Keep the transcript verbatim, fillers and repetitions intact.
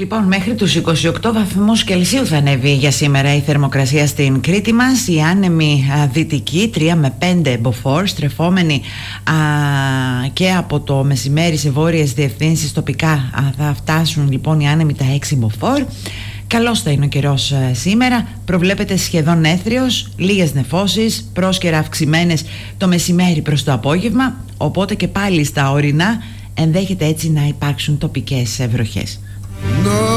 Λοιπόν, μέχρι τους είκοσι οκτώ βαθμούς Κελσίου θα ανέβει για σήμερα η θερμοκρασία στην Κρήτη μας. Η άνεμη α, δυτική τρία με πέντε μποφόρ, στρεφόμενη α, και από το μεσημέρι σε βόρειες διευθύνσεις τοπικά α, θα φτάσουν λοιπόν οι άνεμοι τα έξι μποφόρ. Καλός θα είναι ο καιρός α, σήμερα, προβλέπεται σχεδόν έθριος, λίγες νεφώσεις, πρόσκαιρα αυξημένες το μεσημέρι προς το απόγευμα, οπότε και πάλι στα ορεινά ενδέχεται έτσι να υπάρξουν τοπικές βροχές.